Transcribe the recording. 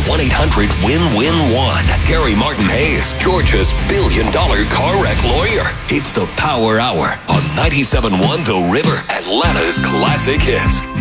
1-800-WIN-WIN-1. Gary Martin Hayes, Georgia's billion-dollar car wreck lawyer. It's the Power Hour on 97.1 The River, Atlanta's classic hits.